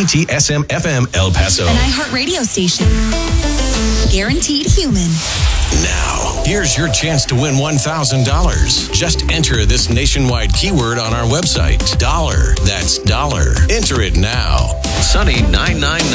KTSM FM El Paso. An iHeartRadio station. Guaranteed human. Now, here's your chance to win $1,000. Just enter this nationwide keyword on our website. Dollar. That's dollar. Enter it now. Sunny 999.